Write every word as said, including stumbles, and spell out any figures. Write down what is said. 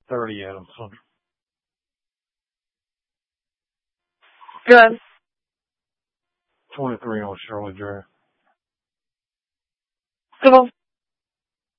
thirty Adams Central. Good. twenty-three on Shirley Drive. Civil.